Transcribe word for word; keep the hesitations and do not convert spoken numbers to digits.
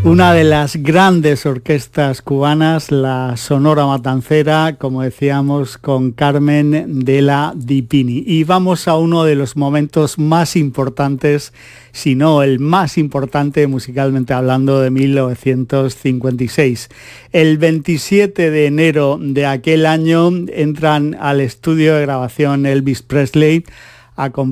Una de las grandes orquestas cubanas, la Sonora Matancera, como decíamos, con Carmen de la Di Pini. Y vamos a uno de los momentos más importantes, si no el más importante musicalmente hablando, de mil novecientos cincuenta y seis. El veintisiete de enero de aquel año entran al estudio de grabación Elvis Presley, a